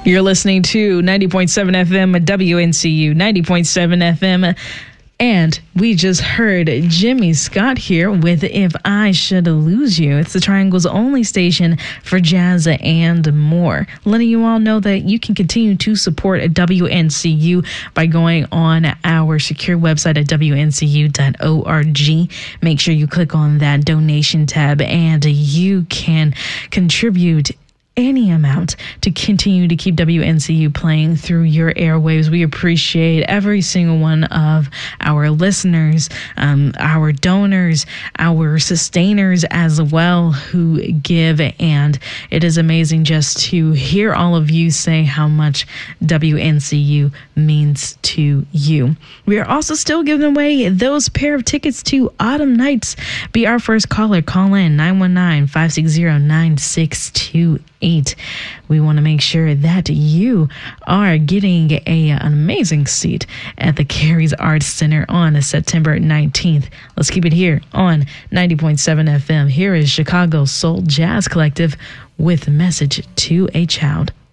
You're listening to 90.7 FM WNCU, 90.7 FM. And we just heard Jimmy Scott here with If I Should Lose You. It's the Triangle's only station for jazz and more. Letting you all know that you can continue to support WNCU by going on our secure website at WNCU.org. Make sure you click on that donation tab and you can contribute any amount to continue to keep WNCU playing through your airwaves. We appreciate every single one of our listeners, our donors, our sustainers as well who give. And it is amazing just to hear all of you say how much WNCU means to you. We are also still giving away those pair of tickets to Autumn Nights. Be our first caller. Call in 919-560-9628. We want to make sure that you are getting an amazing seat at the Carey's Arts Center on September 19th. Let's keep it here on 90.7 FM. Here is Chicago Soul Jazz Collective with Message to a Child.